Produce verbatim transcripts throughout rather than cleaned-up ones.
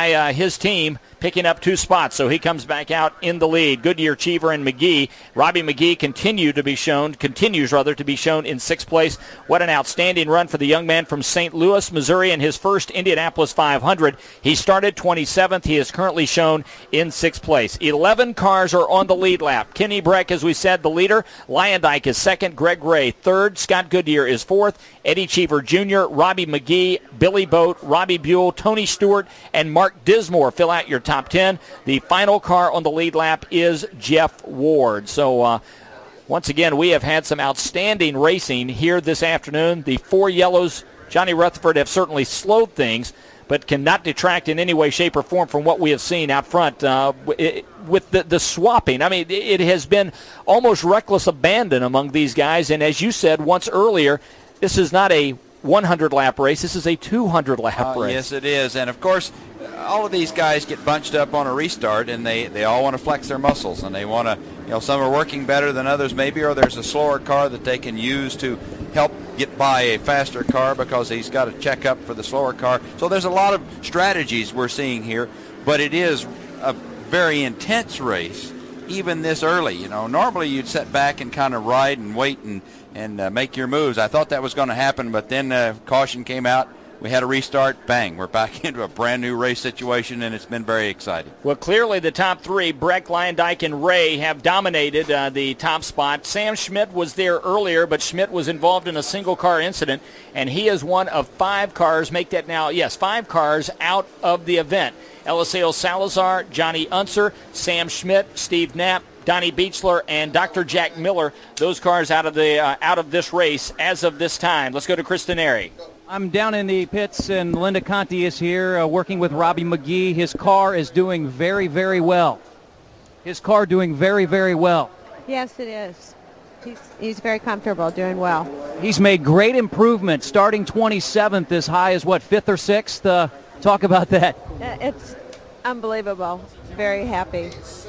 by uh, his team, picking up two spots, so he comes back out in the lead. Goodyear, Cheever, and McGee. Robbie McGee continue to be shown, continues rather to be shown in sixth place. What an outstanding run for the young man from Saint Louis, Missouri, in his first Indianapolis five hundred. He started twenty-seventh. He is currently shown in sixth place. eleven cars are on the lead lap. Kenny Breck, as we said, the leader. Lyondike is second. Greg Ray third. Scott Goodyear is fourth. Eddie Cheever Junior, Robbie McGee, Billy Boat, Robbie Buell, Tony Stewart, and Mark Dismore fill out your top ten. The final car on the lead lap is Jeff Ward. So uh, once again, we have had some outstanding racing here this afternoon. The four yellows, Johnny Rutherford, have certainly slowed things, but cannot detract in any way, shape, or form from what we have seen out front uh, it, with the, the swapping. I mean, it has been almost reckless abandon among these guys, and as you said once earlier, this is not a one hundred lap race. This is a two hundred lap uh, race. Yes, it is. And, of course, all of these guys get bunched up on a restart, and they, they all want to flex their muscles, and they want to, you know, some are working better than others maybe, or there's a slower car that they can use to help get by a faster car because he's got to check up for the slower car. So there's a lot of strategies we're seeing here, but it is a very intense race, even this early. You know, normally you'd sit back and kind of ride and wait and, and uh, make your moves. I thought that was going to happen, but then uh, caution came out. We had a restart, bang, we're back into a brand new race situation, and it's been very exciting. Well, clearly the top three, Breck, Lyondike, and Ray, have dominated uh, the top spot. Sam Schmidt was there earlier, but Schmidt was involved in a single-car incident, and he is one of five cars, make that now, yes, five cars out of the event. Eliseo Salazar, Johnny Unser, Sam Schmidt, Steve Knapp, Donnie Beechler, and Doctor Jack Miller, those cars out of the uh, out of this race as of this time. Let's go to Chris Denari. I'm down in the pits, and Linda Conti is here uh, working with Robbie McGee. His car is doing very, very well. His car doing very, very well. Yes, it is. He's, he's very comfortable, doing well. He's made great improvements, starting twenty-seventh as high as, what, fifth or sixth? Uh, talk about that. It's unbelievable. Very happy.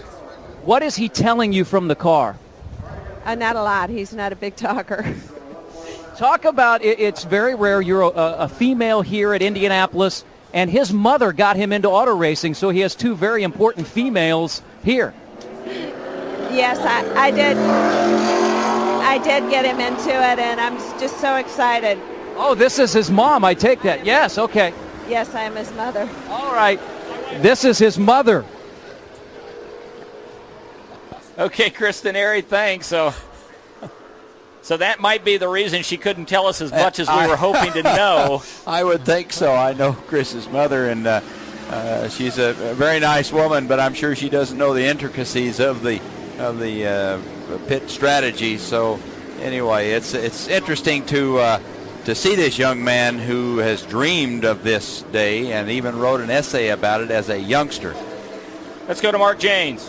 What is he telling you from the car? Uh, not a lot. He's not a big talker. Talk about it. It's very rare you're a, a female here at Indianapolis, and his mother got him into auto racing, so he has two very important females here. Yes, I, I did. I did get him into it, and I'm just so excited. Oh, this is his mom, I take that. Yes, okay. Yes, I am his mother. All right. This is his mother. Okay, Chris Denari, thanks. So, so that might be the reason she couldn't tell us as much as we I, were hoping to know. I would think so. I know Chris's mother, and uh, uh, she's a, a very nice woman, but I'm sure she doesn't know the intricacies of the of the uh, pit strategy. So, anyway, it's it's interesting to uh, to see this young man who has dreamed of this day and even wrote an essay about it as a youngster. Let's go to Mark Janes.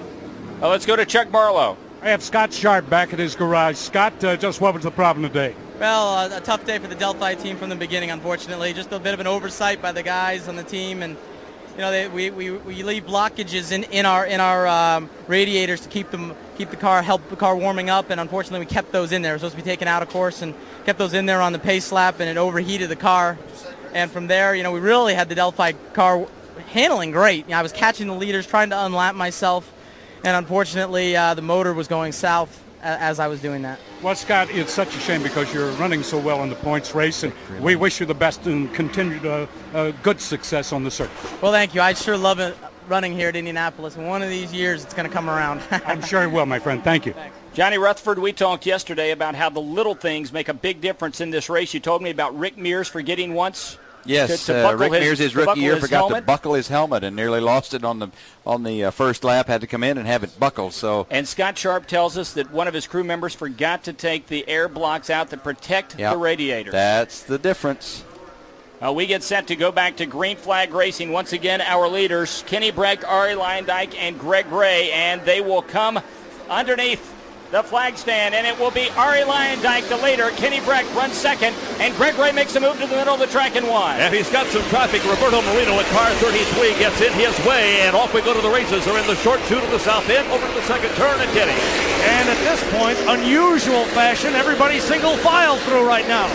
Oh, let's go to Chuck Barlow. I have Scott Sharp back at his garage. Scott, uh, just what was the problem today? Well, uh, a tough day for the Delphi team from the beginning, unfortunately. Just a bit of an oversight by the guys on the team, and you know they, we, we we leave blockages in, in our in our um, radiators to keep them keep the car help the car warming up, and unfortunately we kept those in there. It was supposed to be taken out of course, and kept those in there on the pace lap, and it overheated the car. And from there, you know, we really had the Delphi car handling great. You know, I was catching the leaders, trying to unlap myself. And unfortunately, uh, the motor was going south as I was doing that. Well, Scott, it's such a shame because you're running so well in the points race, and we wish you the best and continued uh, uh, good success on the circuit. Well, thank you. I sure love it running here at Indianapolis, and one of these years it's going to come around. I'm sure it will, my friend. Thank you. Thanks. Johnny Rutherford, we talked yesterday about how the little things make a big difference in this race. You told me about Rick Mears forgetting once. Yes, to, to uh, Rick his, Mears, his to rookie year, his forgot helmet. to buckle his helmet and nearly lost it on the on the uh, first lap. Had to come in and have it buckled. So. And Scott Sharp tells us that one of his crew members forgot to take the air blocks out that protect Yep, the radiator. That's the difference. Uh, we get set to go back to Green Flag Racing. Once again, our leaders, Kenny Breck, Ari Lyondike, and Greg Ray, and they will come underneath the flag stand, and it will be Ari Lyondike, the leader. Kenny Breck runs second, and Greg Ray makes a move to the middle of the track and one. And he's got some traffic. Roberto Marino at car thirty-three gets in his way, and off we go to the races. They're in the short two to the south end, over to the second turn, and Kenny. And at this point, unusual fashion, everybody single file through right now.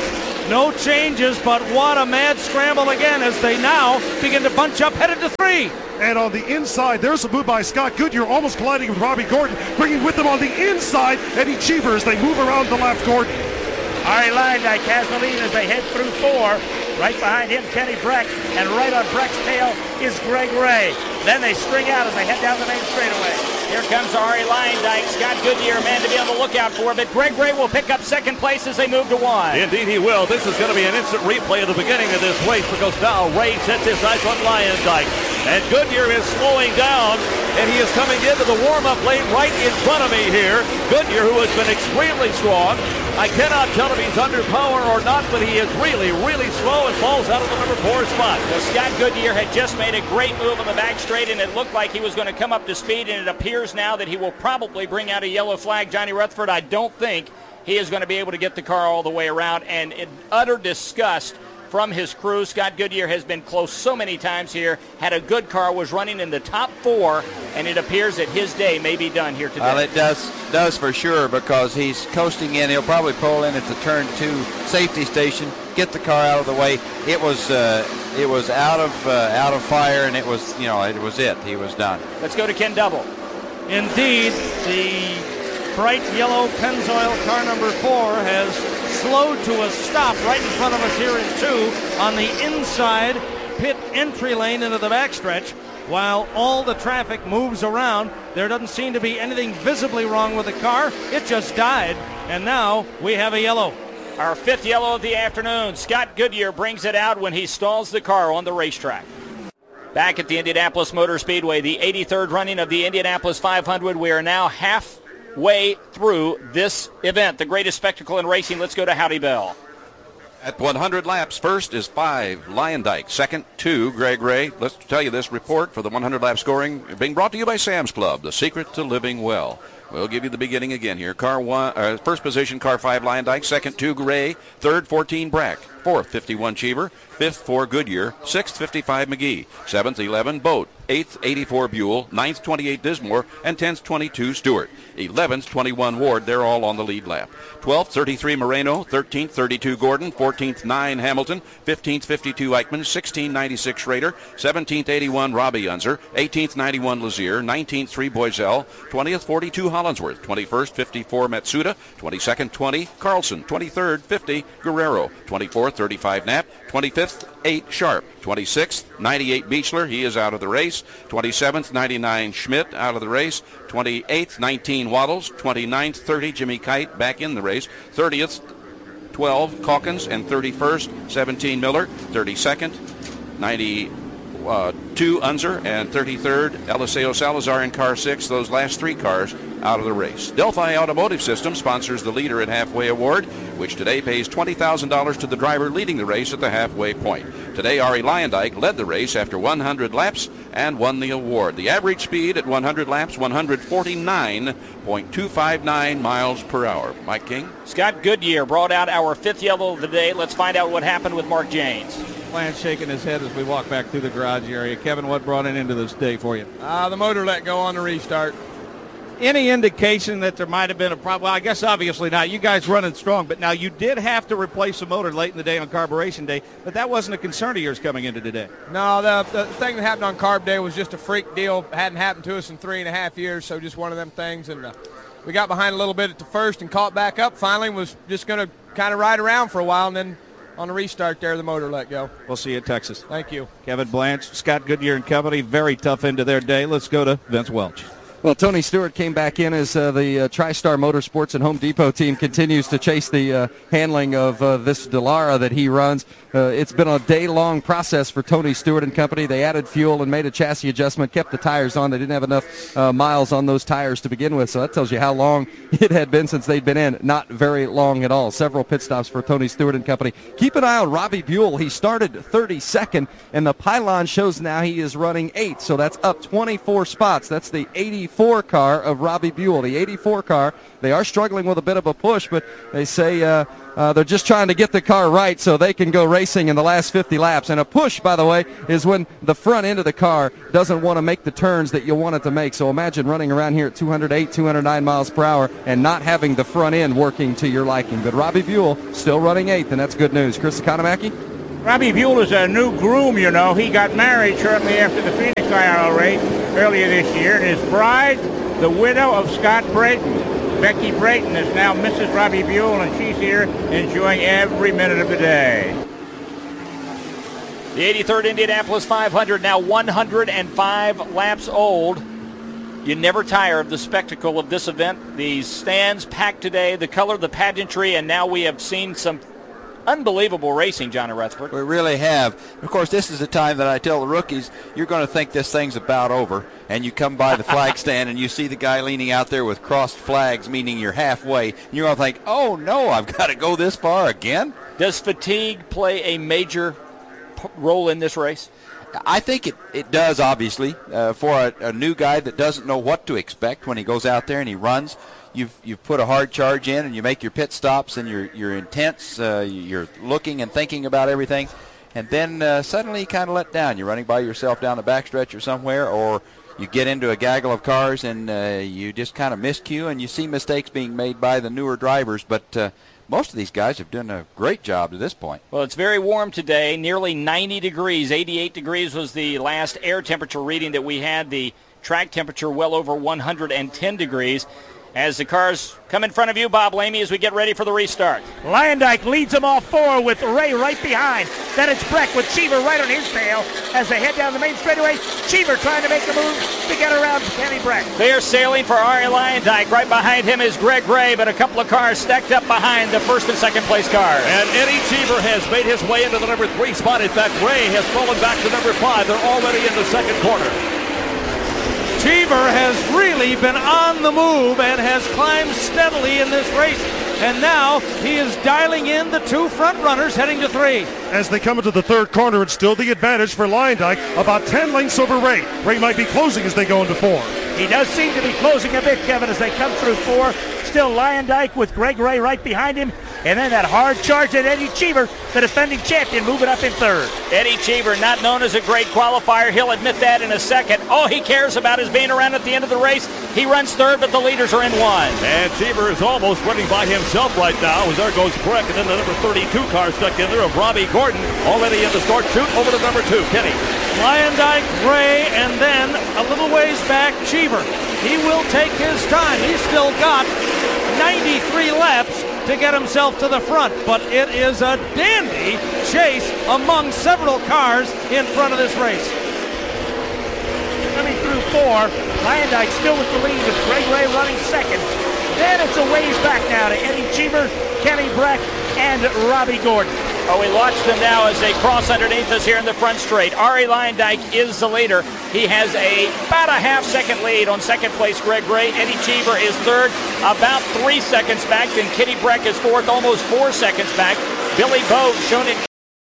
No changes, but what a mad scramble again as they now begin to bunch up, headed to three. And on the inside, there's a move by Scott Goodyear, almost colliding with Robbie Gordon, bringing with them on the inside Eddie Cheever as they move around the left. Gordon. Ari Lyndike has the lead as they head through four. Right behind him, Kenny Breck, and right on Breck's tail is Greg Ray. Then they string out as they head down the main straightaway. Here comes Ari Lyndike. Scott Goodyear, man to be on the lookout for, but Greg Ray will pick up second place as they move to one. Indeed he will. This is going to be an instant replay of the beginning of this race because now Ray sets his eyes on Lyndike. And Goodyear is slowing down, and he is coming into the warm-up lane right in front of me here. Goodyear, who has been extremely strong. I cannot tell if he's under power or not, but he is really, really slow and falls out of the number four spot. So Scott Goodyear had just made a great move on the back straight, and it looked like he was going to come up to speed, and it appears now that he will probably bring out a yellow flag. Johnny Rutherford, I don't think he is going to be able to get the car all the way around, and in utter disgust from his crew. Scott Goodyear has been close so many times here, had a good car, was running in the top four, and it appears that his day may be done here today. Well, it does does for sure because he's coasting in. He'll probably pull in at the turn two safety station, get the car out of the way. It was uh, it was out of uh, out of fire, and it was you know it was it. He was done. Let's go to Ken Double. Indeed, the bright yellow Pennzoil car number four has slowed to a stop right in front of us here in two on the inside pit entry lane into the backstretch. While all the traffic moves around, there doesn't seem to be anything visibly wrong with the car. It just died, and now we have a yellow. Our fifth yellow of the afternoon. Scott Goodyear brings it out when he stalls the car on the racetrack. Back at the Indianapolis Motor Speedway, the eighty-third running of the Indianapolis five hundred. We are now halfway through this event, the greatest spectacle in racing. Let's go to Howdy Bell. At one hundred laps, first is five, Lyndike. Second, two, Greg Ray. Let's tell you this report for the one hundred lap scoring being brought to you by Sam's Club, the secret to living well. We'll give you the beginning again here. Car one, uh, first position, car five, Lyndike. Second, two, Ray. Third, fourteen, Brack. Fourth, fifty-one, Cheever. Fifth, four, Goodyear. Sixth, fifty-five, McGee. Seventh, eleven, Boat. Eighth, eighty-four, Buell. Ninth, twenty-eight, Dismore. And tenth, twenty-two, Stewart. Eleventh, twenty-one, Ward. They're all on the lead lap. Twelfth, thirty-three, Moreno. Thirteenth, thirty-two, Gordon. Fourteenth, nine, Hamilton. Fifteenth, fifty-two, Eichmann. Sixteenth, ninety-six, Schrader. Seventeenth, eighty-one, Robbie Unser. Eighteenth, ninety-one, Lazier. Nineteenth, three, Boiselle. Twentieth, forty-two, Hollinsworth. Twenty-first, fifty-four, Matsuda. Twenty-second, twenty, Carlson. Twenty-third, fifty, Guerrero. Twenty-fourth, thirty-five, Knapp. Twenty-fifth, eight, Sharp. Twenty-sixth, ninety-eight, Beechler. He is out of the race. Twenty-seventh, ninety-nine, Schmidt out of the race. Twenty-eighth, nineteen, Waddles. Twenty-ninth, thirty, Jimmy Kite back in the race. thirtieth, twelve, Calkins. And thirty-first, seventeen, Miller. thirty-second, ninety-two, Unser. And thirty-third, Eliseo Salazar in car six. Those last three cars out of the race. Delphi Automotive System sponsors the Leader at Halfway Award, which today pays twenty thousand dollars to the driver leading the race at the halfway point. Today, Ari Lyndike led the race after one hundred laps and won the award. The average speed at one hundred laps, one forty-nine point two five nine miles per hour. Mike King? Scott Goodyear brought out our fifth yellow of the day. Let's find out what happened with Mark Janes. Lance shaking his head as we walk back through the garage area. Kevin, what brought it into this day for you? Uh, the motor let go on the restart. Any indication that there might have been a problem? Well, I guess obviously not. You guys running strong, but now you did have to replace the motor late in the day on carburation day, but that wasn't a concern of yours coming into today. No, the, the thing that happened on carb day was just a freak deal. It hadn't happened to us in three and a half years, so just one of them things. And uh, we got behind a little bit at the first and caught back up. Finally was just going to kind of ride around for a while, and then on the restart there, the motor let go. We'll see you at Texas. Thank you. Kevin Blanche, Scott Goodyear and company, very tough end of their day. Let's go to Vince Welch. Well, Tony Stewart came back in as uh, the uh, TriStar Motorsports and Home Depot team continues to chase the uh, handling of uh, this Dallara that he runs. Uh, it's been a day-long process for Tony Stewart and company. They added fuel and made a chassis adjustment, kept the tires on. They didn't have enough uh, miles on those tires to begin with, so that tells you how long it had been since they'd been in. Not very long at all. Several pit stops for Tony Stewart and company. Keep an eye on Robbie Buell. He started thirty-second, and the pylon shows now he is running eighth, so that's up twenty-four spots. That's the eighty-four eighty-four car of Robbie Buell. The eighty-four car, they are struggling with a bit of a push, but they say uh, uh, they're just trying to get the car right so they can go racing in the last fifty laps. And a push, by the way, is when the front end of the car doesn't want to make the turns that you want it to make. So imagine running around here at two hundred eight, two hundred nine miles per hour and not having the front end working to your liking. But Robbie Buell still running eighth, and that's good news. Chris Economaki? Robbie Buell is a new groom, you know. He got married shortly after the Phoenix I R L race earlier this year, and his bride, the widow of Scott Brayton. Becky Brayton is now Missus Robbie Buell, and she's here enjoying every minute of the day. The eighty-third Indianapolis five hundred, now one hundred five laps old. You never tire of the spectacle of this event. The stands packed today, the color, the pageantry, and now we have seen some unbelievable racing, Johnny Rutherford. We really have. Of course, this is the time that I tell the rookies, you're going to think this thing's about over, and you come by the flag stand and you see the guy leaning out there with crossed flags, meaning you're halfway, and you're going to think, oh, no, I've got to go this far again? Does fatigue play a major p- role in this race? I think it, it does, obviously, uh, for a, a new guy that doesn't know what to expect when he goes out there and he runs. You've you've put a hard charge in, and you make your pit stops, and you're you're intense. Uh, you're looking and thinking about everything, and then uh, suddenly you kind of let down. You're running by yourself down the backstretch or somewhere, or you get into a gaggle of cars, and uh, you just kind of miscue, and you see mistakes being made by the newer drivers. But uh, most of these guys have done a great job to this point. Well, it's very warm today, nearly ninety degrees. eighty-eight degrees was the last air temperature reading that we had. The track temperature well over one hundred ten degrees. As the cars come in front of you, Bob Lamey, as we get ready for the restart. Lyondike leads them off four with Ray right behind. Then it's Breck with Cheever right on his tail as they head down the main straightaway. Cheever trying to make a move to get around Kenny Breck. They are sailing for Ari Lyondike. Right behind him is Greg Ray, but a couple of cars stacked up behind the first and second place cars. And Eddie Cheever has made his way into the number three spot. In fact, Ray has fallen back to number five. They're already in the second corner. Cheever has really been on the move and has climbed steadily in this race. And now he is dialing in the two front runners heading to three. As they come into the third corner, it's still the advantage for Lyondike, about ten lengths over Ray. Ray might be closing as they go into four. He does seem to be closing a bit, Kevin, as they come through four. Still Lyondike with Greg Ray right behind him. And then that hard charge at Eddie Cheever, the defending champion, moving up in third. Eddie Cheever, not known as a great qualifier. He'll admit that in a second. All he cares about is being around at the end of the race. He runs third, but the leaders are in one. And Cheever is almost running by himself right now, as there goes Breck, and then the number thirty-two car stuck in there of Robbie Gordon, already in the start chute, over to number two, Kenny. Lyondike, Ray, and then a little ways back, Cheever. He will take his time. He's still got ninety-three laps to get himself to the front, but it is a dandy chase among several cars in front of this race. Coming through four, Lyondike still with the lead with Greg Ray running second. Then it's a ways back now to Eddie Cheever, Kenny Breck, and Robbie Gordon. Oh, we watch them now as they cross underneath us here in the front straight. Ari Lyondike is the leader. He has a about a half second lead on second place Greg Ray. Eddie Cheever is third, about three seconds back. Then Kenny Breck is fourth, almost four seconds back. Billy Boat shown in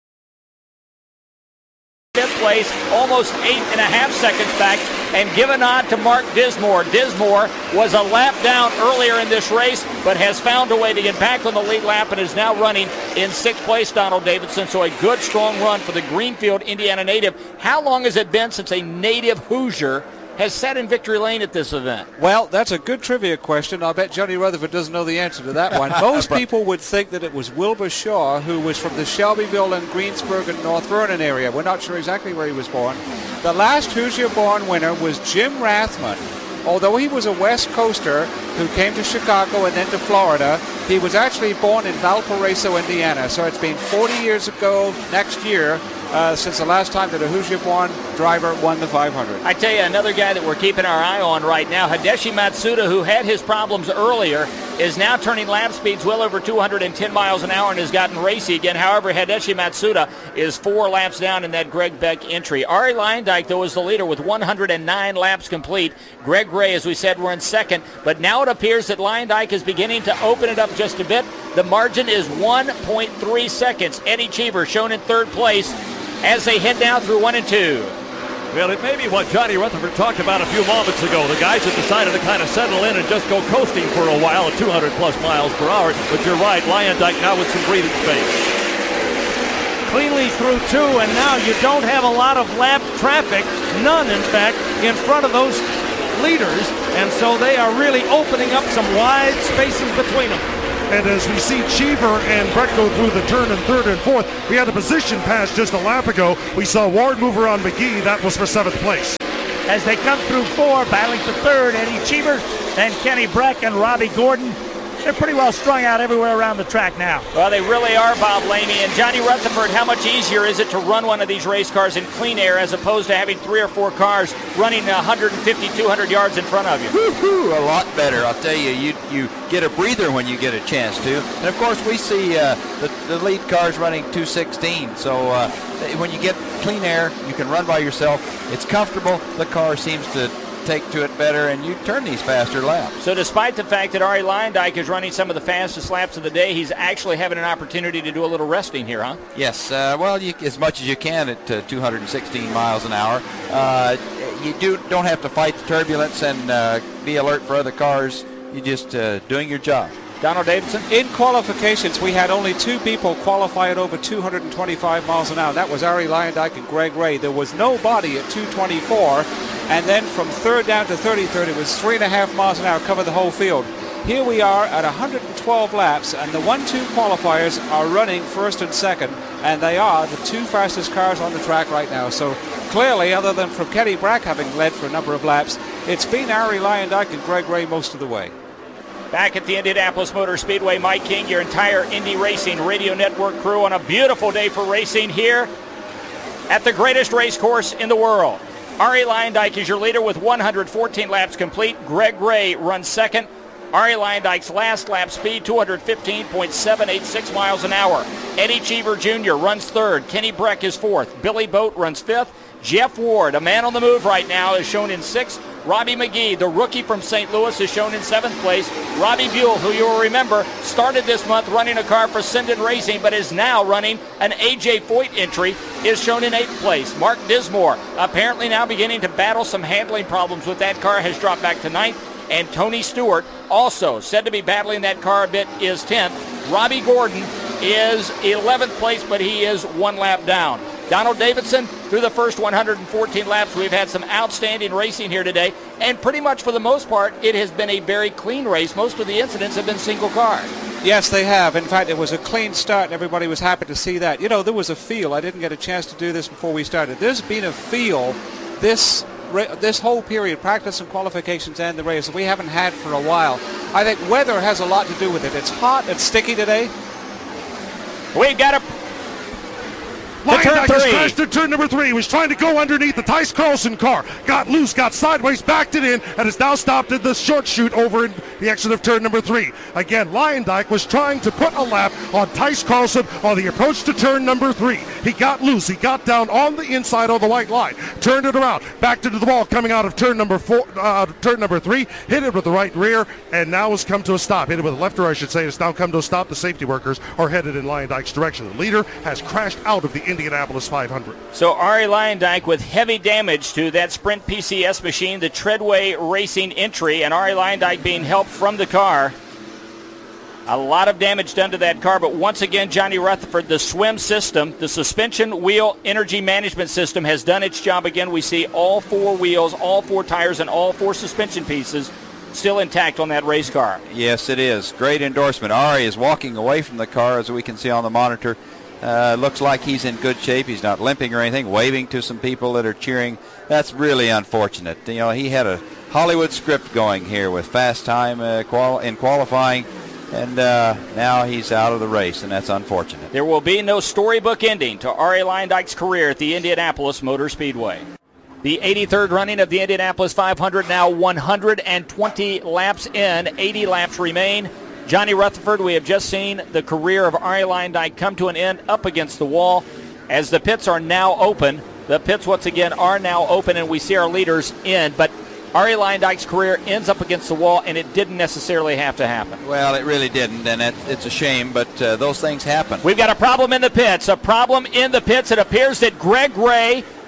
fifth place, almost eight and a half seconds back. And give a nod to Mark Dismore. Dismore was a lap down earlier in this race, but has found a way to get back on the lead lap and is now running in sixth place, Donald Davidson. So a good, strong run for the Greenfield, Indiana native. How long has it been since a native Hoosier has sat in victory lane at this event? Well, that's a good trivia question. I'll bet Johnny Rutherford doesn't know the answer to that one. Most people would think that it was Wilbur Shaw, who was from the Shelbyville and Greensburg and North Vernon area. We're not sure exactly where he was born. The last Hoosier-born winner was Jim Rathman. Although he was a West Coaster who came to Chicago and then to Florida, he was actually born in Valparaiso, Indiana. So it's been forty years ago next year uh, since the last time that a Hoosier-born driver won the five hundred. I tell you, another guy that we're keeping our eye on right now, Hideshi Matsuda, who had his problems earlier, is now turning lap speeds well over two hundred ten miles an hour and has gotten racy again. However, Hideshi Matsuda is four laps down in that Greg Beck entry. Ari Lyondike, though, is the leader with one hundred nine laps complete. Greg Ray, as we said, were in second. But now it appears that Lyondike is beginning to open it up just a bit. The margin is one point three seconds. Eddie Cheever shown in third place as they head down through one and two. Well, it may be what Johnny Rutherford talked about a few moments ago. The guys have decided to kind of settle in and just go coasting for a while at two hundred plus miles per hour. But you're right, Luyendyk now with some breathing space. Cleanly through two, and now you don't have a lot of lap traffic, none in fact, in front of those leaders, and so they are really opening up some wide spaces between them. And as we see Cheever and Breck go through the turn in third and fourth, we had a position pass just a lap ago. We saw Ward move around McGee. That was for seventh place. As they come through four, battling for third, Eddie Cheever and Kenny Breck and Robbie Gordon. They're pretty well strung out everywhere around the track now. Well, they really are, Bob Lamey. And Johnny Rutherford, how much easier is it to run one of these race cars in clean air as opposed to having three or four cars running one fifty, two hundred yards in front of you? Woo-hoo, a lot better. I'll tell you, you you get a breather when you get a chance to. And, of course, we see uh, the, the lead cars running two sixteen. So uh, when you get clean air, you can run by yourself. It's comfortable. The car seems to take to it better, and you turn these faster laps. So despite the fact that Arie Luyendyk is running some of the fastest laps of the day, he's actually having an opportunity to do a little resting here, huh? Yes, uh, well, you, as much as you can at uh, two hundred sixteen miles an hour. Uh, you do, don't have to fight the turbulence and uh, be alert for other cars. You're just uh, doing your job. Donald Davidson? In qualifications, we had only two people qualify at over two hundred twenty-five miles an hour. That was Arie Luyendyk and Greg Ray. There was nobody at two twenty-four. And then from third down to thirty-third, it was three and a half miles an hour, cover the whole field. Here we are at one hundred twelve laps, and the one two qualifiers are running first and second, and they are the two fastest cars on the track right now. So clearly, other than from Kenny Breck having led for a number of laps, it's been Arie Luyendyk and Greg Ray most of the way. Back at the Indianapolis Motor Speedway, Mike King, your entire Indy Racing Radio Network crew on a beautiful day for racing here at the greatest race course in the world. Arie Luyendyk is your leader with one hundred fourteen laps complete. Greg Ray runs second. Arie Luyendyk's last lap speed, two hundred fifteen point seven eight six miles an hour. Eddie Cheever Junior runs third. Kenny Breck is fourth. Billy Boat runs fifth. Jeff Ward, a man on the move right now, is shown in sixth. Robbie McGee, the rookie from Saint Louis, is shown in seventh place. Robbie Buell, who you will remember, started this month running a car for Sinden Racing, but is now running an A J Foyt entry, is shown in eighth place. Mark Dismore, apparently now beginning to battle some handling problems with that car, has dropped back to ninth. And Tony Stewart, also said to be battling that car a bit, is tenth. Robbie Gordon is eleventh place, but he is one lap down. Donald Davidson, through the first one hundred fourteen laps, we've had some outstanding racing here today, and pretty much for the most part, it has been a very clean race. Most of the incidents have been single cars. Yes, they have. In fact, it was a clean start, and everybody was happy to see that. You know, there was a feel. I didn't get a chance to do this before we started. There's been a feel this this whole period, practice and qualifications and the race, that we haven't had for a while. I think weather has a lot to do with it. It's hot and sticky today. We've got a Luyendyk has crashed at turn number three. He was trying to go underneath the Tice Carlson car. Got loose, got sideways, backed it in, and is now stopped at the short chute over in the exit of turn number three. Again, Luyendyk was trying to put a lap on Tice Carlson on the approach to turn number three. He got loose. He got down on the inside of the white line, turned it around, backed into the wall coming out of turn number four, uh, turn number three, hit it with the right rear, and now has come to a stop. Hit it with the left rear, I should say. It's now come to a stop. The safety workers are headed in Luyendyk's direction. The leader has crashed out of the Indianapolis five hundred. So Arie Luyendyk with heavy damage to that Sprint P C S machine, the Treadway Racing entry, and Arie Luyendyk being helped from the car. A lot of damage done to that car, but once again, Johnny Rutherford, the swim system, the suspension wheel energy management system has done its job again. We see all four wheels, all four tires, and all four suspension pieces still intact on that race car. Yes, it is. Great endorsement. Arie is walking away from the car, as we can see on the monitor. Uh, looks like he's in good shape. He's not limping or anything, waving to some people that are cheering. That's really unfortunate. You know, he had a Hollywood script going here with fast time uh, qual- in qualifying, and uh, now he's out of the race, and that's unfortunate. There will be no storybook ending to Arie Luyendyk's career at the Indianapolis Motor Speedway. The eighty-third running of the Indianapolis five hundred, now one hundred twenty laps in, eighty laps remain. Johnny Rutherford, we have just seen the career of Arie Luyendyk come to an end up against the wall as the pits are now open. The pits, once again, are now open, and we see our leaders in. But Arie Luyendyk's career ends up against the wall, and it didn't necessarily have to happen. Well, it really didn't, and it, it's a shame, but uh, those things happen. We've got a problem in the pits. A problem in the pits. It appears that Greg Ray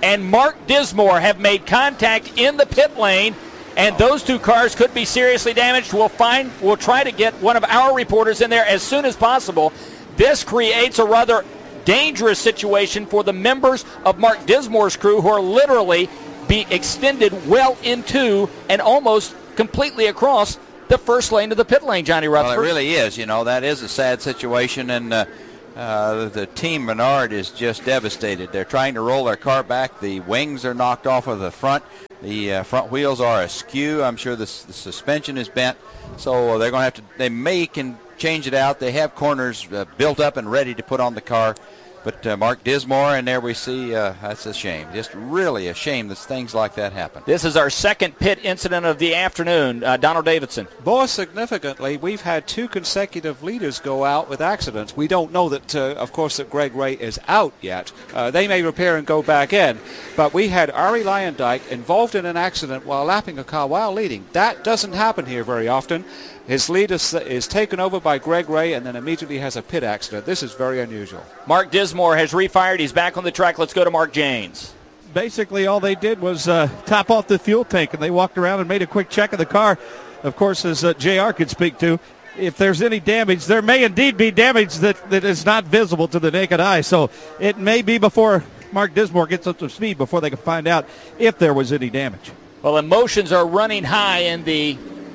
and Mark Dismore have made contact in the pit lane, and those two cars could be seriously damaged. We'll find, we'll try to get one of our reporters in there as soon as possible. This creates a rather dangerous situation for the members of Mark Dismore's crew, who are literally be extended well into and almost completely across the first lane of the pit lane, Johnny Rutherford. Well, it really is. You know, that is a sad situation, and uh, uh, the team Menard is just devastated. They're trying to roll their car back. The wings are knocked off of the front. The uh, front wheels are askew. I'm sure the, the suspension is bent. So they're going to have to, they may can change it out. They have corners uh, built up and ready to put on the car. But uh, Mark Dismore, and there we see, uh, that's a shame. Just really a shame that things like that happen. This is our second pit incident of the afternoon. Uh, Donald Davidson. More significantly, we've had two consecutive leaders go out with accidents. We don't know that, uh, of course, that Greg Ray is out yet. Uh, they may repair and go back in. But we had Ari Lyondike involved in an accident while lapping a car while leading. That doesn't happen here very often. His lead is, is taken over by Greg Ray and then immediately has a pit accident. This is very unusual. Mark Dismore has refired. He's back on the track. Let's go to Mark Janes. Basically, all they did was uh, top off the fuel tank, and they walked around and made a quick check of the car. Of course, as uh, J R could speak to, if there's any damage, there may indeed be damage that, that is not visible to the naked eye. So it may be before Mark Dismore gets up to speed before they can find out if there was any damage. Well, emotions are running high in the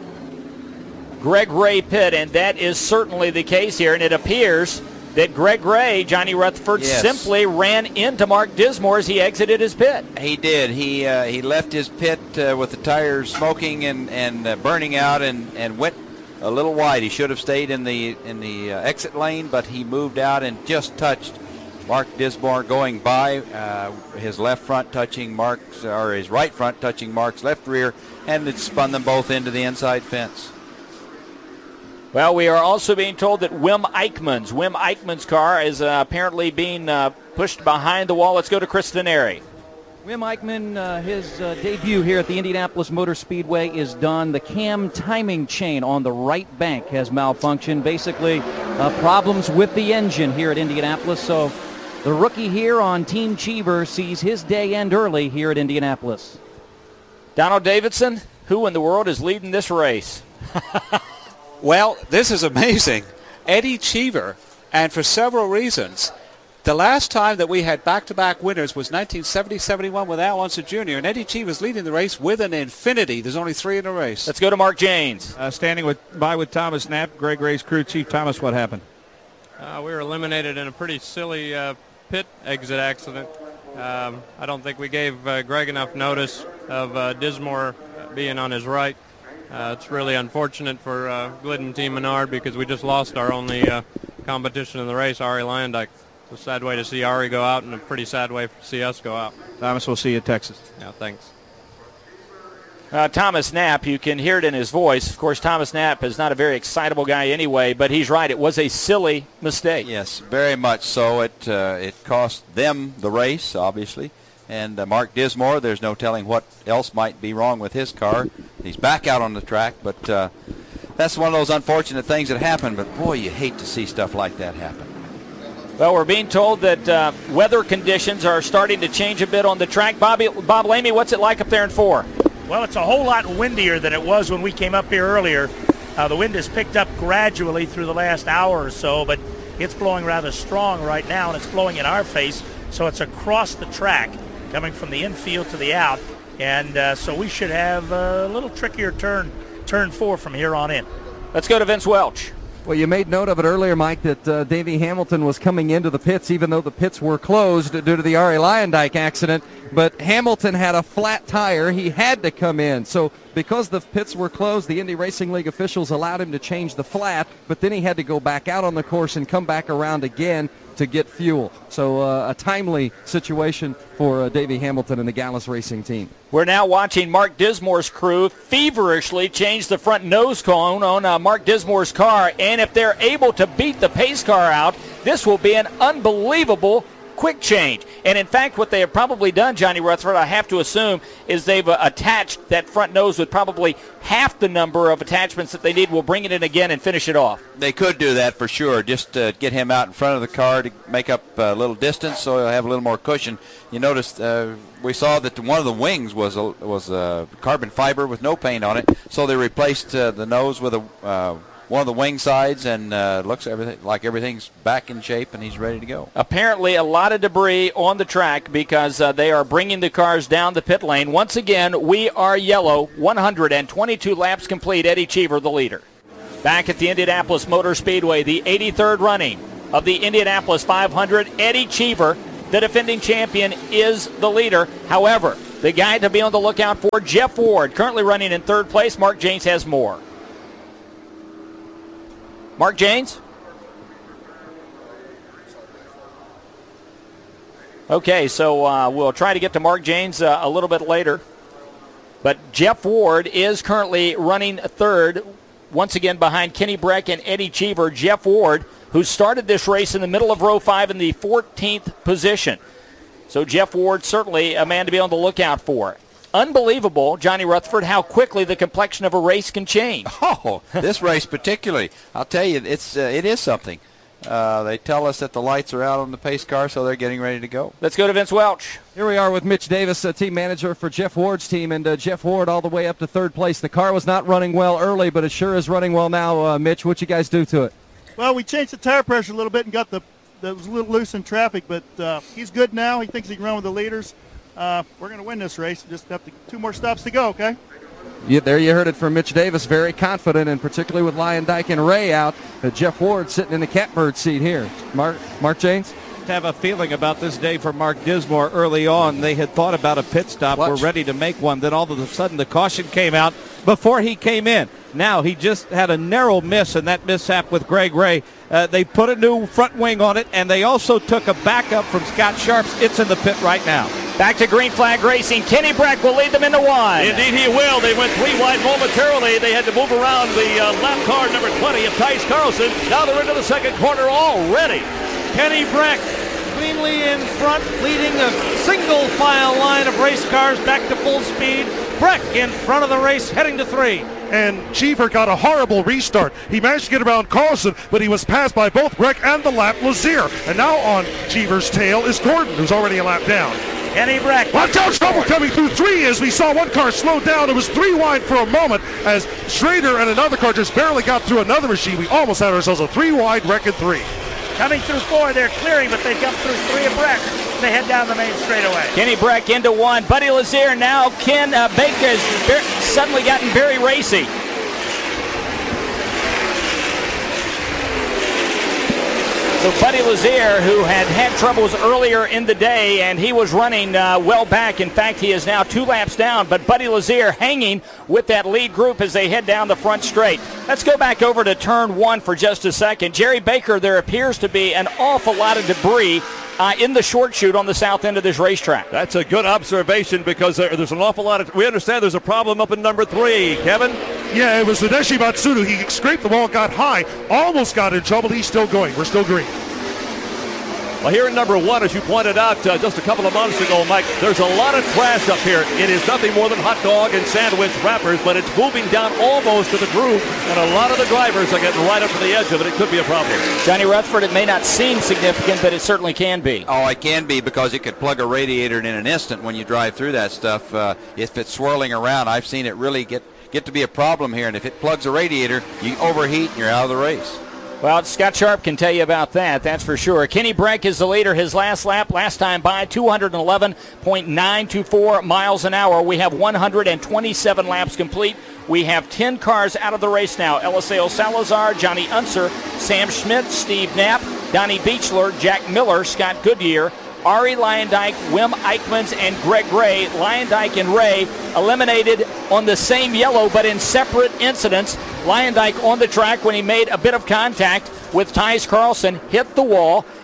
Greg Ray pit, and that is certainly the case here. And it appears that Greg Ray, Johnny Rutherford, yes. simply ran into Mark Dismore as he exited his pit. He did. He uh, he left his pit uh, with the tires smoking and and uh, burning out, and, and went a little wide. He should have stayed in the in the uh, exit lane, but he moved out and just touched Mark Dismore going by. Uh, his left front touching Mark's, or his right front touching Mark's left rear, and it spun them both into the inside fence. Well, we are also being told that Wim Eichmann's, Wim Eichmann's car is uh, apparently being uh, pushed behind the wall. Let's go to Chris Denari. Wim Eichmann, uh, his uh, debut here at the Indianapolis Motor Speedway is done. The cam timing chain on the right bank has malfunctioned. Basically, uh, problems with the engine here at Indianapolis. So the rookie here on Team Cheever sees his day end early here at Indianapolis. Donald Davidson, who in the world is leading this race? Well, this is amazing. Eddie Cheever, and for several reasons. The last time that we had back-to-back winners was nineteen seventy seventy-one with Al Unser Junior, and Eddie Cheever's leading the race with an Infiniti. There's only three in the race. Let's go to Mark Janes. Uh, standing with by with Thomas Knapp, Greg Ray's crew chief. Thomas, what happened? Uh, we were eliminated in a pretty silly uh, pit exit accident. Um, I don't think we gave uh, Greg enough notice of uh, Dismore being on his right. Uh, it's really unfortunate for uh, Glidden Team Menard because we just lost our only uh, competition in the race, Ari Lyondike. It's a sad way to see Ari go out and a pretty sad way to see us go out. Thomas, we'll see you in Texas. Yeah, thanks. Uh, Thomas Knapp, you can hear it in his voice. Of course, Thomas Knapp is not a very excitable guy anyway, but he's right. It was a silly mistake. Yes, very much so. It, uh, it cost them the race, obviously. And uh, Mark Dismore, there's no telling what else might be wrong with his car. He's back out on the track, but uh, that's one of those unfortunate things that happen. But, boy, you hate to see stuff like that happen. Well, we're being told that uh, weather conditions are starting to change a bit on the track. Bobby, Bob Lamy, what's it like up there in four? Well, it's a whole lot windier than it was when we came up here earlier. Uh, the wind has picked up gradually through the last hour or so, but it's blowing rather strong right now, and it's blowing in our face, so it's across the track, coming from the infield to the out, and uh, so we should have a little trickier turn, turn four from here on in. Let's go to Vince Welch. Well, you made note of it earlier, Mike, that uh, Davey Hamilton was coming into the pits even though the pits were closed due to the Ari Lyondike accident. But Hamilton had a flat tire. He had to come in. So because the pits were closed, the Indy Racing League officials allowed him to change the flat, but then he had to go back out on the course and come back around again to get fuel. So uh, a timely situation for uh, Davey Hamilton and the Gallus Racing team. We're now watching Mark Dismore's crew feverishly change the front nose cone on uh, Mark Dismore's car, and if they're able to beat the pace car out, this will be an unbelievable quick change. And in fact, what they have probably done, Johnny Rutherford, I have to assume, is they've uh, attached that front nose with probably half the number of attachments that they need. We'll bring it in again and finish it off. They could do that for sure, just to get him out in front of the car to make up a little distance so he'll have a little more cushion. You noticed uh, we saw that one of the wings was a, was a carbon fiber with no paint on it, so they replaced uh, the nose with a uh, one of the wing sides, and uh, looks everything like everything's back in shape and he's ready to go. Apparently a lot of debris on the track because uh, they are bringing the cars down the pit lane. Once again, we are yellow. one hundred twenty-two laps complete. Eddie Cheever, the leader. Back at the Indianapolis Motor Speedway, the eighty-third running of the Indianapolis five hundred. Eddie Cheever, the defending champion, is the leader. However, the guy to be on the lookout for, Jeff Ward, currently running in third place. Mark Janes has more. Mark Janes? Okay, so uh, we'll try to get to Mark Janes uh, a little bit later. But Jeff Ward is currently running third, once again behind Kenny Breck and Eddie Cheever. Jeff Ward, who started this race in the middle of row five in the fourteenth position. So Jeff Ward, certainly a man to be on the lookout for. Unbelievable, Johnny Rutherford, how quickly the complexion of a race can change. Oh, this race particularly. I'll tell you, it's uh, it is something. Uh, they tell us that the lights are out on the pace car, so they're getting ready to go. Let's go to Vince Welch. Here we are with Mitch Davis, uh, team manager for Jeff Ward's team, and uh, Jeff Ward all the way up to third place. The car was not running well early, but it sure is running well now. Uh, Mitch, what you guys do to it? Well, we changed the tire pressure a little bit and got the that was a little loose in traffic, but uh, he's good now. He thinks he can run with the leaders. Uh, we're going to win this race. Just have to, two more stops to go, okay? Yeah, there you heard it from Mitch Davis, very confident, and particularly with Lion Dyke and Ray out, uh, Jeff Ward sitting in the catbird seat here. Mark, Mark Janes? To have a feeling about this day for Mark Dismore early on. They had thought about a pit stop, Watch. were ready to make one, then all of a sudden the caution came out before he came in. Now he just had a narrow miss in that mishap with Greg Ray. Uh, they put a new front wing on it, and they also took a backup from Scott Sharps. It's in the pit right now. Back to Green Flag Racing. Kenny Breck will lead them into one. Indeed he will. They went three wide momentarily. They had to move around the uh, lap car number twenty of Tice Carlson. Now they're into the second corner already. Kenny Breck cleanly in front, leading a single file line of race cars back to full speed. Breck in front of the race, heading to three. And Cheever got a horrible restart. He managed to get around Carlson, but he was passed by both Breck and the lap Lazier. And now on Cheever's tail is Gordon, who's already a lap down. Kenny Breck. Watch out, trouble coming through three as we saw one car slow down. It was three wide for a moment as Schrader and another car just barely got through another machine. We almost had ourselves a three wide wreck at three. Coming through four, they're clearing, but they've got through three of Breck. They head down the main straightaway. Kenny Breck into one. Buddy Lazier now. Ken uh, Baker has ber- suddenly gotten very racy. So Buddy Lazier, who had had troubles earlier in the day, and he was running uh, well back. In fact, he is now two laps down, but Buddy Lazier hanging with that lead group as they head down the front straight. Let's go back over to turn one for just a second. Jerry Baker, there appears to be an awful lot of debris Uh, in the short chute on the south end of this racetrack. That's a good observation because there, there's an awful lot of, we understand there's a problem up in number three. Kevin? Yeah, it was Hideshi Matsuno. He scraped the wall, got high, almost got in trouble. He's still going. We're still green. Well, here in number one, as you pointed out uh, just a couple of months ago, Mike, there's a lot of trash up here. It is nothing more than hot dog and sandwich wrappers, but it's moving down almost to the groove, and a lot of the drivers are getting right up to the edge of it. It could be a problem. Johnny Rutherford, it may not seem significant, but it certainly can be. Oh, it can be because it could plug a radiator in an instant when you drive through that stuff. Uh, if it's swirling around, I've seen it really get, get to be a problem here, and if it plugs a radiator, you overheat and you're out of the race. Well, Scott Sharp can tell you about that, that's for sure. Kenny Breck is the leader. His last lap, last time by, two eleven point nine two four miles an hour. We have one hundred twenty-seven laps complete. We have ten cars out of the race now. Eliseo Salazar, Johnny Unser, Sam Schmidt, Steve Knapp, Donnie Beechler, Jack Miller, Scott Goodyear, Ari Luyendyk, Wim Eichmans, and Greg Ray. Luyendyk and Ray eliminated on the same yellow but in separate incidents. Luyendyk on the track when he made a bit of contact with Tice Carlson, hit the wall.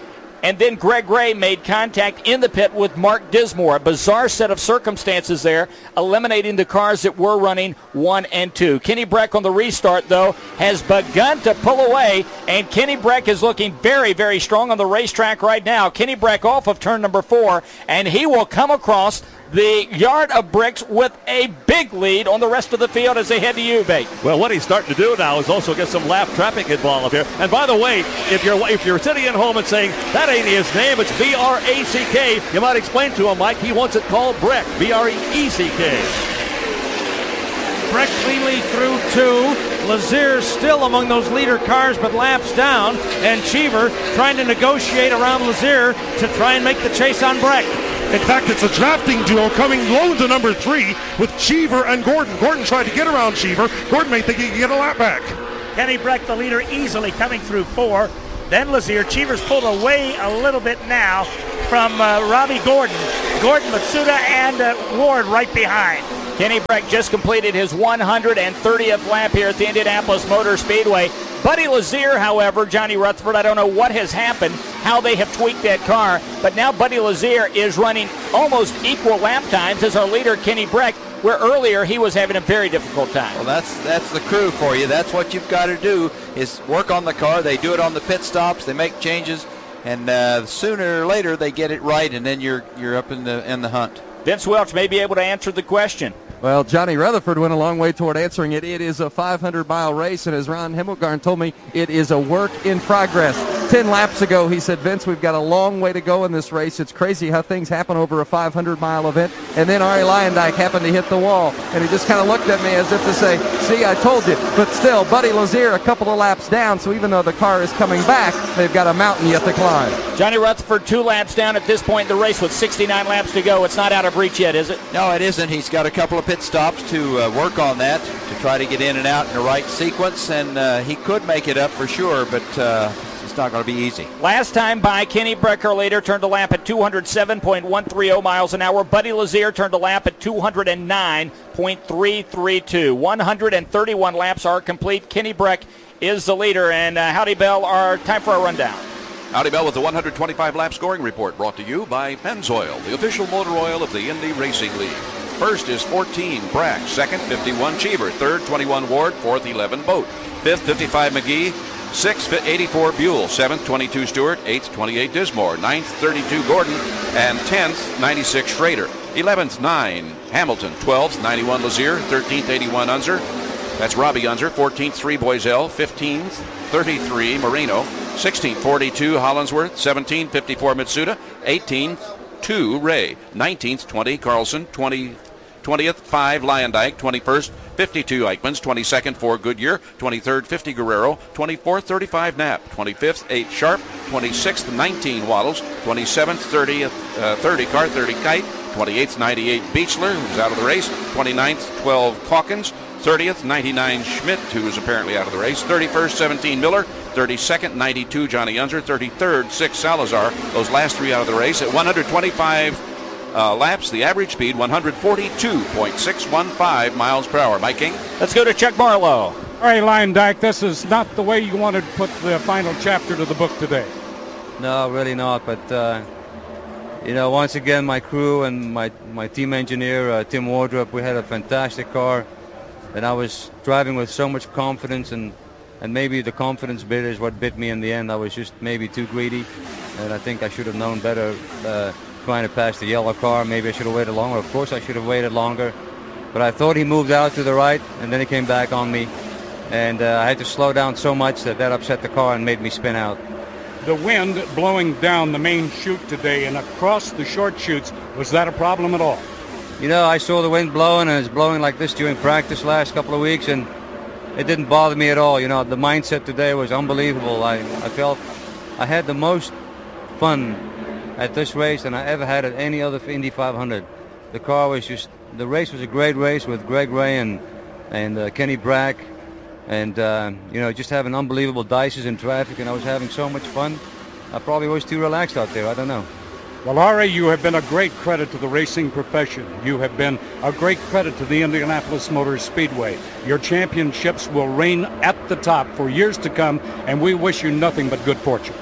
and then Greg Ray made contact in the pit with Mark Dismore. A bizarre set of circumstances there, eliminating the cars that were running one and two. Kenny Breck on the restart, though, has begun to pull away, and Kenny Breck is looking very, very strong on the racetrack right now. Kenny Breck off of turn number four, and he will come across the yard of bricks with a big lead on the rest of the field as they head to Ubate. Well, what he's starting to do now is also get some lap traffic involved here. And by the way, if you're if you're sitting at home and saying, that ain't his name, it's B R A C K, you might explain to him, Mike, he wants it called Breck, B R E C K. Breck cleanly through two. Lazier still among those leader cars, but laps down. And Cheever trying to negotiate around Lazier to try and make the chase on Breck. In fact, it's a drafting duel coming low to number three with Cheever and Gordon. Gordon tried to get around Cheever. Gordon may think he can get a lap back. Kenny Breck, the leader, easily coming through four. Then Lazier. Cheever's pulled away a little bit now from uh, Robbie Gordon. Gordon, Matsuda, and uh, Ward right behind. Kenny Breck just completed his one hundred thirtieth lap here at the Indianapolis Motor Speedway. Buddy Lazier, however, Johnny Rutherford, I don't know what has happened, how they have tweaked that car, but now Buddy Lazier is running almost equal lap times as our leader, Kenny Breck, where earlier he was having a very difficult time. Well, that's that's the crew for you. That's what you've got to do is work on the car. They do it on the pit stops. They make changes, and uh, sooner or later they get it right, and then you're you're up in the in the hunt. Vince Welch may be able to answer the question. Well, Johnny Rutherford went a long way toward answering it. It is a five hundred mile race, and as Ron Himmelgarn told me, it is a work in progress. Ten laps ago, he said, Vince, we've got a long way to go in this race. It's crazy how things happen over a five hundred mile event. And then Arie Luyendyk happened to hit the wall, and he just kind of looked at me as if to say, see, I told you. But still, Buddy Lazier a couple of laps down, so even though the car is coming back, they've got a mountain yet to climb. Johnny Rutherford two laps down at this point in the race with sixty-nine laps to go. It's not out of reach yet, is it? No, it isn't. He's got a couple of pit stops to uh, work on that, to try to get in and out in the right sequence, and uh, he could make it up for sure, but uh, it's not going to be easy. Last time by, Kenny Breck later turned a lap at two hundred seven point one three zero miles an hour. Buddy Lazier turned a lap at two hundred nine point three three two. one hundred thirty-one laps are complete. Kenny Breck is the leader, and uh, Howdy Bell, our time for a rundown. Howdy Bell with the one hundred twenty-five lap scoring report, brought to you by Pennzoil, the official motor oil of the Indy Racing League. First is fourteen, Brack. Second, fifty-one, Cheever. Third, twenty-one, Ward. Fourth, eleven, Boat. Fifth, fifty-five, McGee. Sixth, eighty-four, Buell. Seventh, twenty-two, Stewart. Eighth, twenty-eight, Dismore. Ninth, thirty-two, Gordon. And tenth, ninety-six, Schrader. Eleventh, nine, Hamilton. Twelfth, ninety-one, Lazier. Thirteenth, eighty-one, Unser. That's Robbie Unser. Fourteenth, three, Boiselle. Fifteenth, thirty-three, Marino. Sixteenth, forty-two, Hollinsworth. Seventeenth, fifty-four, Mitsuda. Eighteenth, two, Ray. Nineteenth, twenty, Carlson. Twenty. twentieth, five, Luyendyk. twenty-first, fifty-two, Eichmanns. twenty-second, four, Goodyear. twenty-third, fifty, Guerrero. twenty-fourth, thirty-five, Knapp. twenty-fifth, eight, Sharp. twenty-sixth, nineteen, Waddles. twenty-seventh, thirtieth, uh, thirty, Car. thirty, Kite. twenty-eighth, ninety-eight, Beechler, who's out of the race. twenty-ninth, twelve, Calkins. thirtieth, ninety-nine, Schmidt, who is apparently out of the race. thirty-first, seventeen, Miller. thirty-second, ninety-two, Johnny Unser. thirty-third, six, Salazar. Those last three out of the race. At one hundred twenty-five Uh, laps, the average speed one hundred forty-two point six one five miles per hour. Mike King. Let's go to Chuck Barlow. All right, Luyendyk, this is not the way you wanted to put the final chapter to the book today. No, really not. But, uh, you know, once again, my crew and my, my team engineer, uh, Tim Wardrop, we had a fantastic car. And I was driving with so much confidence, and, and maybe the confidence bit is what bit me in the end. I was just maybe too greedy, and I think I should have known better. Uh, trying to pass the yellow car. Maybe I should have waited longer. Of course I should have waited longer. But I thought he moved out to the right, and then he came back on me. And uh, I had to slow down so much that that upset the car and made me spin out. The wind blowing down the main chute today and across the short chutes, was that a problem at all? You know, I saw the wind blowing, and it's blowing like this during practice last couple of weeks, and it didn't bother me at all. You know, the mindset today was unbelievable. I, I felt I had the most fun at this race than I ever had at any other Indy five hundred. The car was just, the race was a great race with Greg Ray and, and uh, Kenny Breck, and uh, you know, just having unbelievable dices in traffic, and I was having so much fun. I probably was too relaxed out there, I don't know. Well, Arie, you have been a great credit to the racing profession. You have been a great credit to the Indianapolis Motor Speedway. Your championships will reign at the top for years to come, and we wish you nothing but good fortune.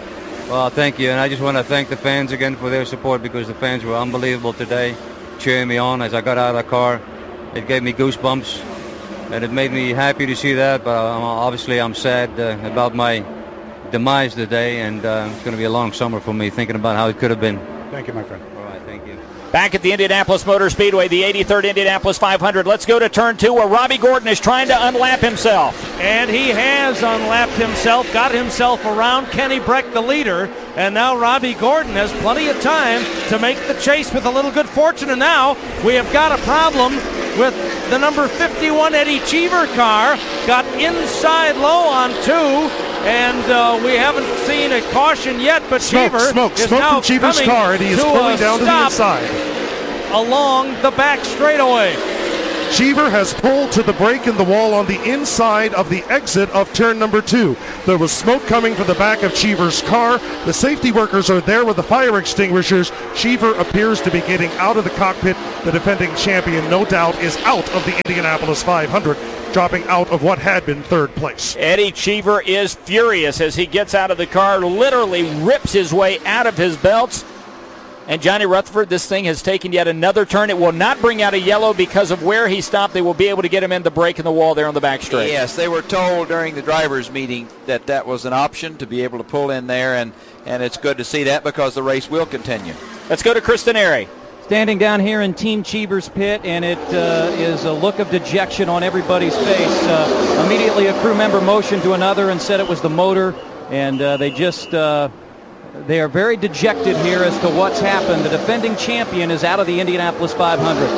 Well, thank you, and I just want to thank the fans again for their support, because the fans were unbelievable today, cheering me on as I got out of the car. It gave me goosebumps, and it made me happy to see that, but uh, obviously I'm sad uh, about my demise today, and uh, it's going to be a long summer for me thinking about how it could have been. Thank you, my friend. All right, thank you. Back at the Indianapolis Motor Speedway, the eighty-third Indianapolis five hundred. Let's go to turn two, where Robbie Gordon is trying to unlap himself. And he has unlapped himself, got himself around Kenny Breck, the leader, and now Robbie Gordon has plenty of time to make the chase with a little good fortune. And now we have got a problem with the number fifty-one Eddie Cheever car. Got inside low on two, and uh, we haven't seen a caution yet, but Smoke, Cheever smoke, is smoke now from Cheever's coming car, and he is to pulling a down to the stop inside. along the back straightaway. Cheever has pulled to the brake in the wall on the inside of the exit of turn number two. There was smoke coming from the back of Cheever's car. The safety workers are there with the fire extinguishers. Cheever appears to be getting out of the cockpit. The defending champion, no doubt, is out of the Indianapolis five hundred, dropping out of what had been third place. Eddie Cheever is furious as he gets out of the car, literally rips his way out of his belts. And Johnny Rutherford, this thing has taken yet another turn. It will not bring out a yellow because of where he stopped. They will be able to get him in the break in the wall there on the back straight. Yes, they were told during the drivers' meeting that that was an option to be able to pull in there, and, and it's good to see that because the race will continue. Let's go to Chris Denari. Standing down here in Team Cheever's pit, and it uh, is a look of dejection on everybody's face. Uh, immediately a crew member motioned to another and said it was the motor, and uh, they just... Uh, They are very dejected here as to what's happened. The defending champion is out of the Indianapolis five hundred.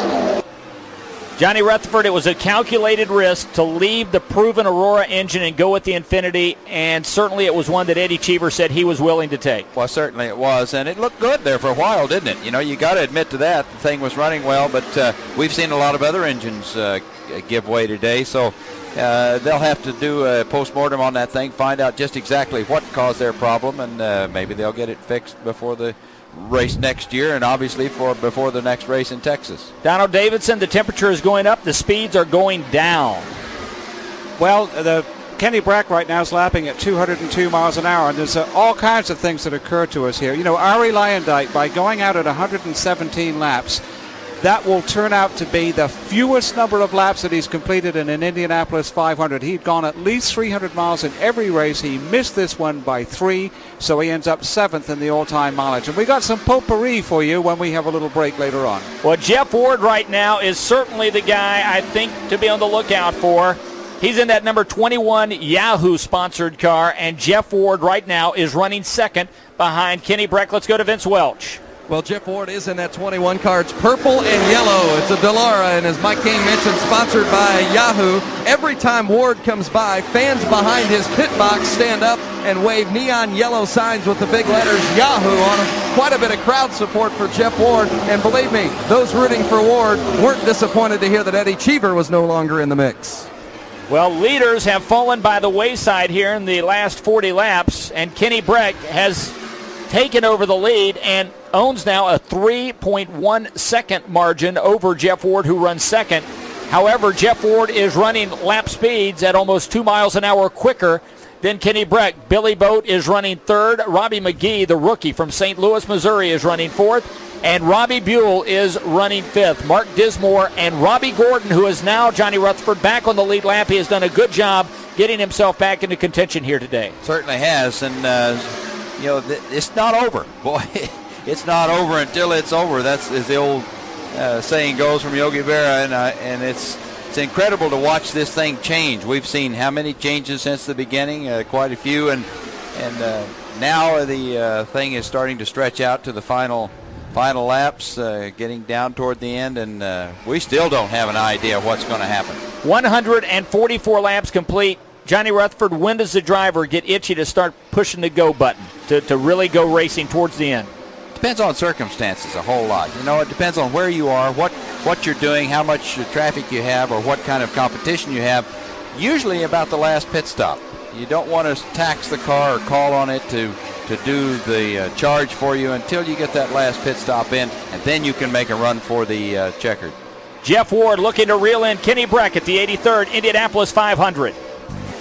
Johnny Rutherford, it was a calculated risk to leave the proven Aurora engine and go with the Infinity, and certainly it was one that Eddie Cheever said he was willing to take. Well, certainly it was, and it looked good there for a while, didn't it? You know, you got to admit to that. The thing was running well, but uh, we've seen a lot of other engines uh, give way today, so uh, they'll have to do a postmortem on that thing, find out just exactly what caused their problem, and uh, maybe they'll get it fixed before the race next year, and obviously for before the next race in Texas. Donald Davidson, the temperature is going up, the speeds are going down. Well, the Kenny Breck right now is lapping at two hundred two miles an hour, and there's uh, all kinds of things that occur to us here. You know, Arie Luyendyk, by going out at one hundred seventeen laps, that will turn out to be the fewest number of laps that he's completed in an Indianapolis five hundred. He'd gone at least three hundred miles in every race. He missed this one by three, so he ends up seventh in the all-time mileage. And we got some potpourri for you when we have a little break later on. Well, Jeff Ward right now is certainly the guy I think to be on the lookout for. He's in that number twenty-one Yahoo-sponsored car, and Jeff Ward right now is running second behind Kenny Breck. Let's go to Vince Welch. Well, Jeff Ward is in that twenty-one car. It's purple and yellow. It's a Dallara, and as Mike Kane mentioned, sponsored by Yahoo. Every time Ward comes by, fans behind his pit box stand up and wave neon yellow signs with the big letters Yahoo on them. Quite a bit of crowd support for Jeff Ward, and believe me, those rooting for Ward weren't disappointed to hear that Eddie Cheever was no longer in the mix. Well, leaders have fallen by the wayside here in the last forty laps, and Kenny Breck has taken over the lead and owns now a three point one second margin over Jeff Ward, who runs second. However, Jeff Ward is running lap speeds at almost two miles an hour quicker than Kenny Breck. Billy Boat is running third. Robbie McGee, the rookie from Saint Louis, Missouri, is running fourth. And Robbie Buell is running fifth. Mark Dismore and Robbie Gordon, who is now Johnny Rutherford, back on the lead lap. He has done a good job getting himself back into contention here today. Certainly has, and uh, you know, th- it's not over. Boy, it's not over until it's over. That's as the old uh, saying goes from Yogi Berra, and uh, and it's it's incredible to watch this thing change. We've seen how many changes since the beginning, uh, quite a few, and and uh, now the uh, thing is starting to stretch out to the final. Final laps, uh, getting down toward the end, and uh, we still don't have an idea what's going to happen. one hundred forty-four laps complete. Johnny Rutherford, when does the driver get itchy to start pushing the go button, to, to really go racing towards the end? Depends on circumstances a whole lot. You know, it depends on where you are, what, what you're doing, how much traffic you have, or what kind of competition you have. Usually about the last pit stop. You don't want to tax the car or call on it to to do the uh, charge for you until you get that last pit stop in, and then you can make a run for the uh, checkered. Jeff Ward looking to reel in Kenny Breck at the eighty-third Indianapolis five hundred.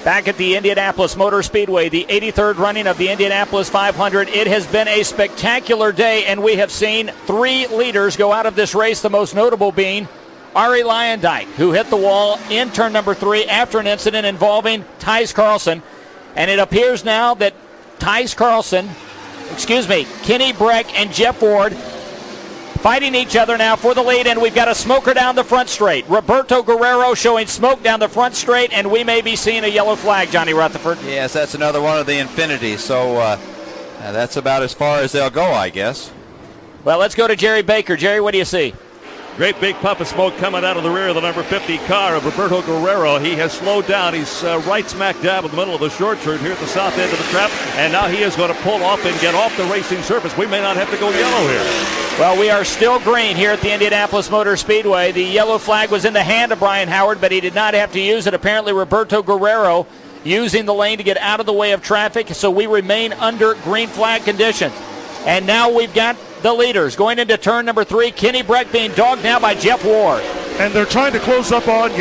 Back at the Indianapolis Motor Speedway, the eighty-third running of the Indianapolis five hundred. It has been a spectacular day, and we have seen three leaders go out of this race, the most notable being Arie Luyendyk, who hit the wall in turn number three after an incident involving Tyce Carlson. And it appears now that Tyce Carlson, excuse me, Kenny Breck and Jeff Ward fighting each other now for the lead, and we've got a smoker down the front straight. Roberto Guerrero showing smoke down the front straight, and we may be seeing a yellow flag, Johnny Rutherford. Yes, that's another one of the Infinities, so uh, that's about as far as they'll go, I guess. Well, let's go to Jerry Baker. Jerry, what do you see? Great big puff of smoke coming out of the rear of the number fifty car of Roberto Guerrero. He has slowed down. He's uh, right smack dab in the middle of the short turn here at the south end of the trap, and now he is going to pull off and get off the racing surface. We may not have to go yellow here. Well, we are still green here at the Indianapolis Motor Speedway. The yellow flag was in the hand of Brian Howard, but he did not have to use it. Apparently, Roberto Guerrero using the lane to get out of the way of traffic, so we remain under green flag conditions. And now we've got the leaders going into turn number three. Kenny Breck being dogged now by Jeff Ward. And they're trying to close up on